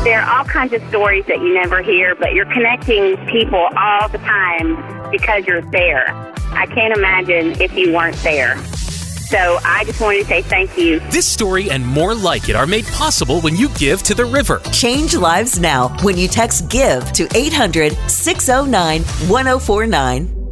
There are all kinds of stories that you never hear, but you're connecting people all the time because you're there. I can't imagine if you weren't there. So I just wanted to say thank you. This story and more like it are made possible when you give to the river. Change lives now when you text GIVE to 800-609-1049.